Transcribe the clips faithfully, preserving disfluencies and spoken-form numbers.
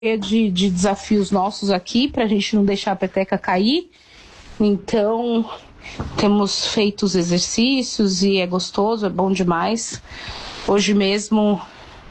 de, de desafios nossos aqui, para a gente não deixar a peteca cair. Então, temos feito os exercícios e é gostoso, é bom demais. Hoje mesmo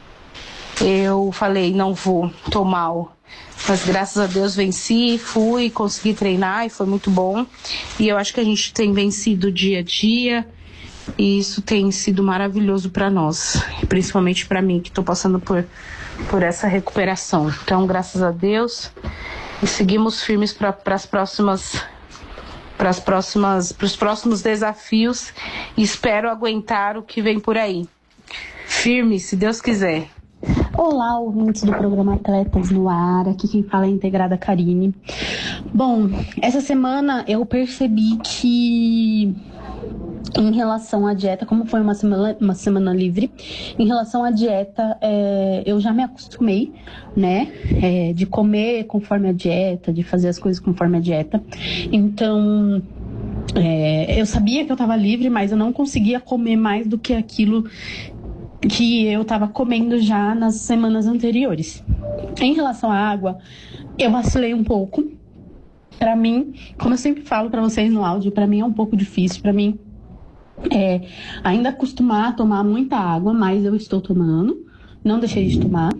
eu falei, não vou, tô mal. Mas graças a Deus venci, fui, consegui treinar e foi muito bom. E eu acho que a gente tem vencido dia a dia e isso tem sido maravilhoso para nós, principalmente para mim que estou passando por, por essa recuperação. Então, graças a Deus, e seguimos firmes para as próximas, para as próximas, para os próximos desafios e espero aguentar o que vem por aí. Firme, se Deus quiser. Olá, ouvintes do programa Atletas no Ar, aqui quem fala é a Integrada Karine. Bom, essa semana eu percebi que em relação à dieta, como foi uma semana, uma semana livre, em relação à dieta, é, eu já me acostumei, né, é, de comer conforme a dieta, de fazer as coisas conforme a dieta. Então, é, eu sabia que eu estava livre, mas eu não conseguia comer mais do que aquilo que eu estava comendo já nas semanas anteriores. Em relação à água, eu vacilei um pouco. Para mim, como eu sempre falo para vocês no áudio, para mim é um pouco difícil. Para mim, é, ainda acostumar a tomar muita água, mas eu estou tomando. Não deixei de tomar.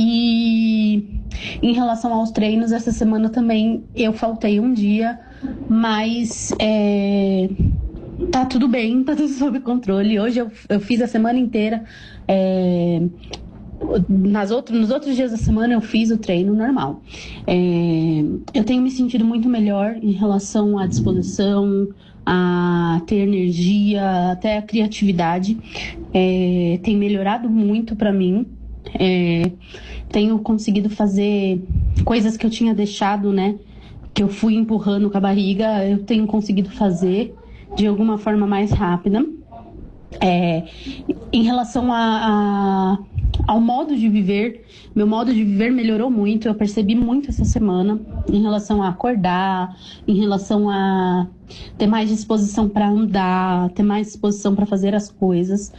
E em relação aos treinos, essa semana também eu faltei um dia, mas é, tá tudo bem, tá tudo sob controle. Hoje eu, eu fiz a semana inteira. É, nas outros, nos outros dias da semana eu fiz o treino normal. É, eu tenho me sentido muito melhor em relação à disposição, a ter energia, até a criatividade. É, tem melhorado muito para mim. É, tenho conseguido fazer coisas que eu tinha deixado, né? Que eu fui empurrando com a barriga, eu tenho conseguido fazer de alguma forma mais rápida. É, em relação a, a, ao modo de viver, meu modo de viver melhorou muito. Eu percebi muito essa semana em relação a acordar, em relação a ter mais disposição para andar, ter mais disposição para fazer as coisas.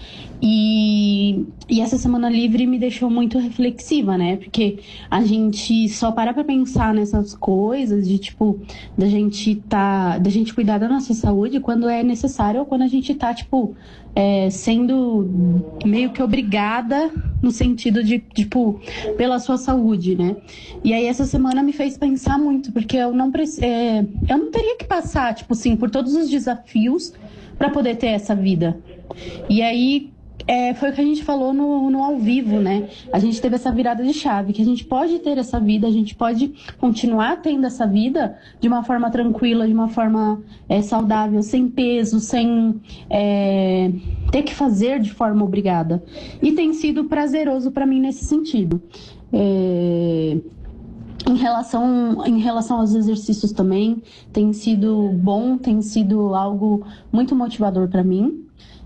E, e essa semana livre me deixou muito reflexiva, né? Porque a gente só para pra pensar nessas coisas de tipo, da gente tá, da gente cuidar da nossa saúde quando é necessário ou quando a gente tá, tipo, é, sendo meio que obrigada no sentido de, tipo, pela sua saúde, né? E aí essa semana me fez pensar muito, porque eu não, é, eu não teria que passar, tipo assim, por todos os desafios para poder ter essa vida. E aí é, foi o que a gente falou no, no ao vivo, né? A gente teve essa virada de chave, que a gente pode ter essa vida, a gente pode continuar tendo essa vida de uma forma tranquila, de uma forma é, saudável, sem peso, sem é, ter que fazer de forma obrigada. E tem sido prazeroso para mim nesse sentido. É... Em relação, em relação aos exercícios também, tem sido bom, tem sido algo muito motivador para mim.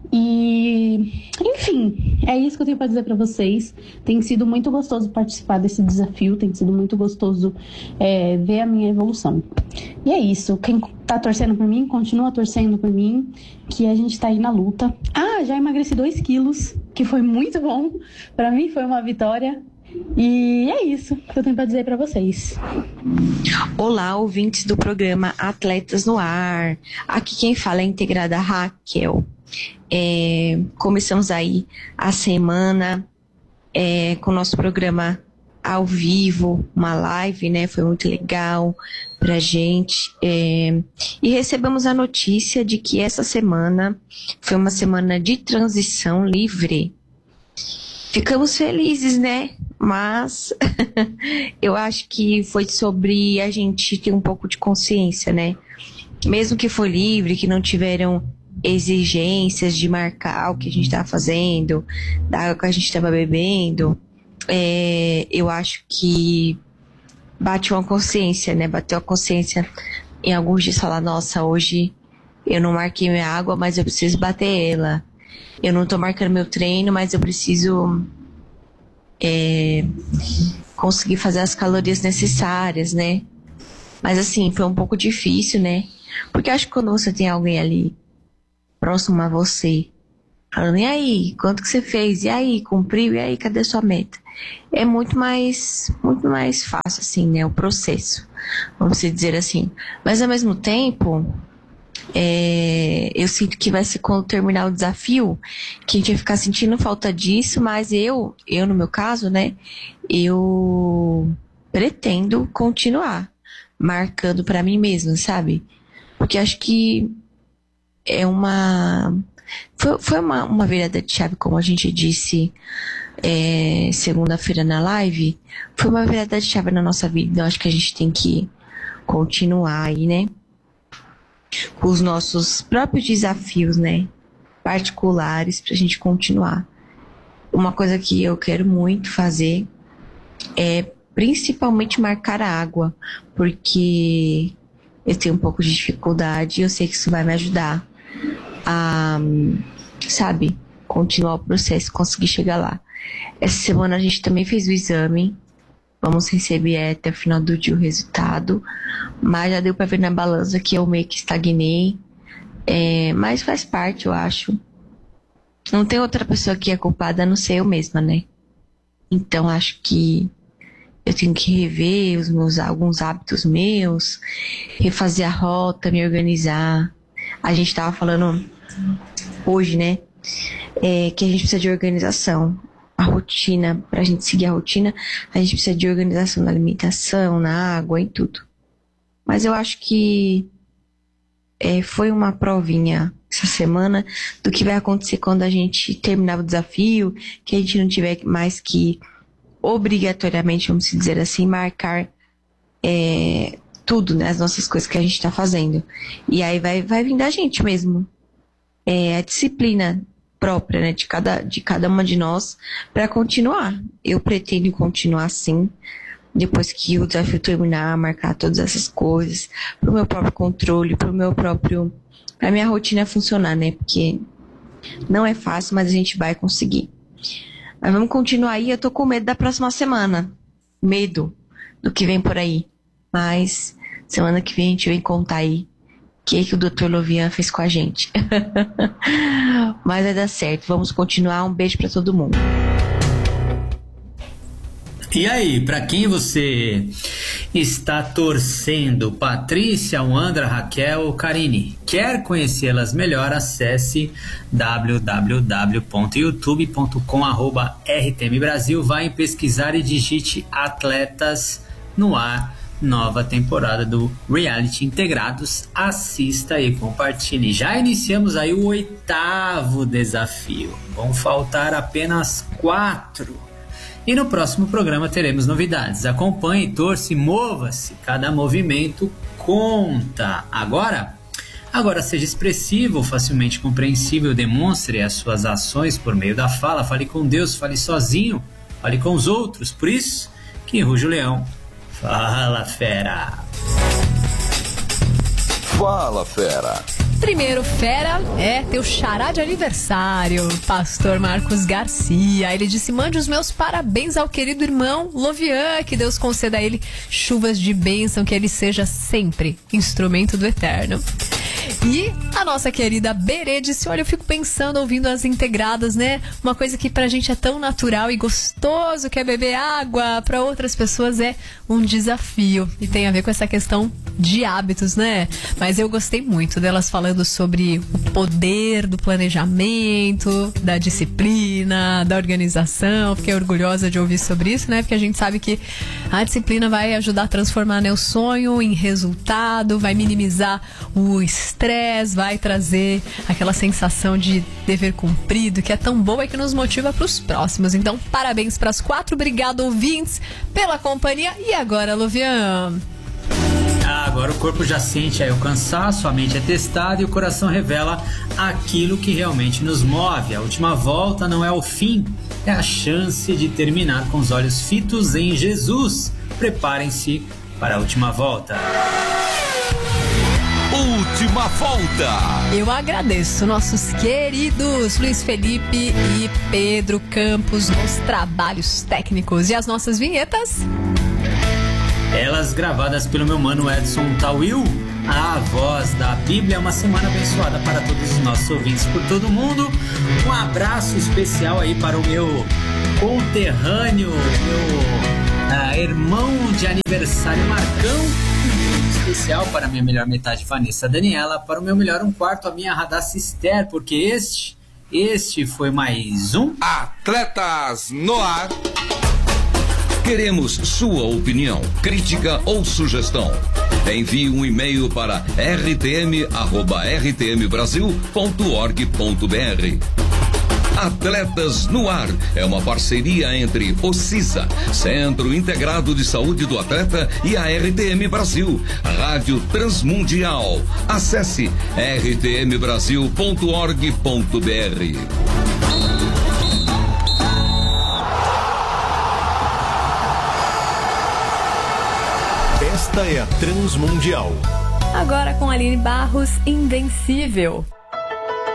E, enfim, é isso que eu tenho para dizer para vocês. Tem sido muito gostoso participar desse desafio, tem sido muito gostoso é, ver a minha evolução. E é isso, quem tá torcendo por mim, continua torcendo por mim, que a gente tá aí na luta. Ah, já emagreci dois quilos, que foi muito bom, para mim foi uma vitória. E é isso que eu tenho para dizer para vocês. Olá, ouvintes do programa Atletas no Ar. Aqui quem fala é a Integrada Raquel. É, começamos aí a semana é, com o nosso programa ao vivo, uma live, né? Foi muito legal pra gente. É, e recebemos a notícia de que essa semana foi uma semana de transição livre. Ficamos felizes, né? Mas eu acho que foi sobre a gente ter um pouco de consciência, né? Mesmo que foi livre, que não tiveram exigências de marcar o que a gente estava fazendo, da água que a gente estava bebendo, é, eu acho que bate uma consciência, né? Bateu a consciência em alguns dias, falar, nossa, hoje eu não marquei minha água, mas eu preciso bater ela. Eu não tô marcando meu treino, mas eu preciso é, conseguir fazer as calorias necessárias, né? Mas assim, foi um pouco difícil, né? Porque acho que quando você tem alguém ali próximo a você, falando, e aí, quanto que você fez? E aí, cumpriu? E aí, cadê sua meta? é muito mais, muito mais fácil, assim, né? O processo, vamos dizer assim. Mas, ao mesmo tempo, é, eu sinto que vai ser quando terminar o desafio, que a gente vai ficar sentindo falta disso, mas eu, eu no meu caso, né? Eu pretendo continuar marcando pra mim mesma, sabe? Porque acho que é uma... Foi, foi uma, uma virada de chave, como a gente disse é, segunda-feira na live. Foi uma virada de chave na nossa vida. Então, acho que a gente tem que continuar aí, né? Com os nossos próprios desafios, né? Particulares, pra gente continuar. Uma coisa que eu quero muito fazer é principalmente marcar a água, porque eu tenho um pouco de dificuldade e eu sei que isso vai me ajudar a, sabe, continuar o processo, conseguir chegar lá. Essa semana a gente também fez o exame, vamos receber até o final do dia o resultado, mas já deu pra ver na balança que eu meio que estagnei, é, mas faz parte, eu acho. Não tem outra pessoa que é culpada a não ser eu mesma, né? Então acho que eu tenho que rever os meus, alguns hábitos meus, refazer a rota, me organizar. A gente tava falando hoje, né, é, que a gente precisa de organização. A rotina, pra gente seguir a rotina, a gente precisa de organização na alimentação, na água, em tudo. Mas eu acho que é, foi uma provinha essa semana do que vai acontecer quando a gente terminar o desafio, que a gente não tiver mais que obrigatoriamente, vamos dizer assim, marcar é, tudo, né, as nossas coisas que a gente tá fazendo. E aí vai, vai vir da gente mesmo. É a disciplina própria, né, de cada, de cada uma de nós para continuar. Eu pretendo continuar assim, depois que o desafio terminar, marcar todas essas coisas, pro meu próprio controle, pro meu próprio, pra minha rotina funcionar, né, porque não é fácil, mas a gente vai conseguir. Mas vamos continuar aí. Eu tô com medo da próxima semana. Medo do que vem por aí. Mas semana que vem a gente vem contar aí o que, que o doutor Lovian fez com a gente. Mas vai dar certo. Vamos continuar. Um beijo pra todo mundo. E aí, para quem você está torcendo? Patrícia, Wandra, Raquel, Karine? Quer conhecê-las melhor? Acesse w w w ponto youtube ponto com arroba r t m brasil. Vai em pesquisar e digite Atletas no Ar, nova temporada do Reality Integrados. Assista e compartilhe. Já iniciamos aí o oitavo desafio. Vão faltar apenas quatro. E no próximo programa teremos novidades. Acompanhe, torce, mova-se. Cada movimento conta. Agora, agora seja expressivo, facilmente compreensível. Demonstre as suas ações por meio da fala. Fale com Deus, fale sozinho, fale com os outros. Por isso que ruge o leão. Fala, fera! Fala, fera! Primeiro, fera, é teu xará de aniversário, pastor Marcos Garcia. Ele disse: mande os meus parabéns ao querido irmão Lovian, que Deus conceda a ele chuvas de bênção, que ele seja sempre instrumento do eterno. E a nossa querida Berê disse: olha, eu fico pensando, ouvindo as integradas, né? Uma coisa que pra gente é tão natural e gostoso, que é beber água, pra outras pessoas é um desafio. E tem a ver com essa questão de hábitos, né? Mas eu gostei muito delas falando sobre o poder do planejamento, da disciplina, da organização. Fiquei orgulhosa de ouvir sobre isso, né? Porque a gente sabe que a disciplina vai ajudar a transformar, né, o sonho em resultado, vai minimizar o estresse, vai trazer aquela sensação de dever cumprido, que é tão boa e que nos motiva para os próximos. Então, parabéns para as quatro. Obrigado, ouvintes, pela companhia. E agora, Lovian? Ah, agora o corpo já sente aí o cansaço, a mente é testada e o coração revela aquilo que realmente nos move. A última volta não é o fim, é a chance de terminar com os olhos fitos em Jesus. Preparem-se para a última volta. Última volta. Eu agradeço nossos queridos Luiz Felipe e Pedro Campos nos trabalhos técnicos. E as nossas vinhetas? Elas gravadas pelo meu mano Edson Tawil, a voz da Bíblia. Uma semana abençoada para todos os nossos ouvintes por todo mundo. Um abraço especial aí para o meu conterrâneo, meu uh, irmão de aniversário Marcão. Especial para a minha melhor metade, Vanessa Daniela. Para o meu melhor um quarto, a minha Radassa Esther, porque este, este foi mais um Atletas no Ar. Queremos sua opinião, crítica ou sugestão. Envie um e-mail para r t m arroba r t m brasil ponto org ponto b r. Atletas no Ar é uma parceria entre o CISA, Centro Integrado de Saúde do Atleta, e a R T M Brasil, Rádio Transmundial. Acesse r t m brasil ponto org ponto b r. Esta é a Transmundial. Agora com Aline Barros, Invencível.